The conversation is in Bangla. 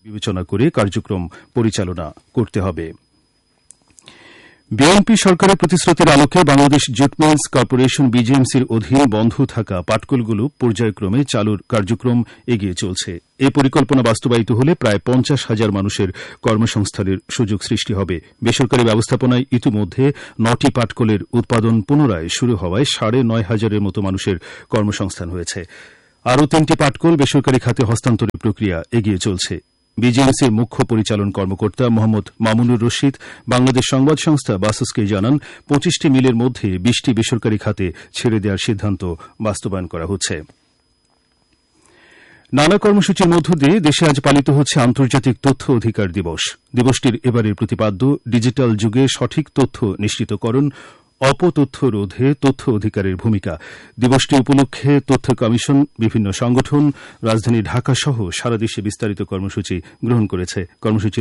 বিবেচনা করে কার্যক্রম পরিচালনা করতে হবে। বিএনপি সরকারের প্রতিশ্রুতির আলোকে বাংলাদেশ জুট মিলস কর্পোরেশন বিজিএমসির অধীন বন্ধ থাকা পাটকলগুলো পর্যায়ক্রমে চালুর কার্যক্রম এগিয়ে চলছে। এ পরিকল্পনা বাস্তবায়িত হলে প্রায় ৫০,০০০ মানুষের কর্মসংস্থানের সুযোগ সৃষ্টি হবে। বেসরকারি ব্যবস্থাপনায় ইতিমধ্যে ৯টি পাটকলের উৎপাদন পুনরায় শুরু হওয়ায় ৯,৫০০-এর মতো মানুষের কর্মসংস্থান হয়েছে। আরও ৩টি পাটকল বেসরকারি খাতে হস্তান্তরের প্রক্রিয়া এগিয়ে চলছে। বিজিএমসির মুখ্য পরিচালন কর্মকর্তা মোহাম্মদ মামুনুর রশিদ বাংলাদেশ সংবাদ সংস্থা বাসসকে জানান, ২৫টি মিলের মধ্যে ২০টি বেসরকারি খাতে ছেড়ে দেওয়ার সিদ্ধান্ত বাস্তবায়ন করা হচ্ছে। নানা কর্মসূচির মধ্য দিয়ে দেশে আজ পালিত হচ্ছে আন্তর্জাতিক তথ্য অধিকার দিবস। দিবসটির এবারের প্রতিপাদ্য ডিজিটাল যুগে সঠিক তথ্য নিশ্চিতকরণ, অপতথ্য রোধে তথ্য অধিকারের ভূমিকা। দিবসটি উপলক্ষে তথ্য কমিশন, বিভিন্ন সংগঠন, রাজধানী ঢাকা সহ সারা দেশে বিস্তারিত কর্মসূচি গ্রহণ করেছে। কর্মসূচির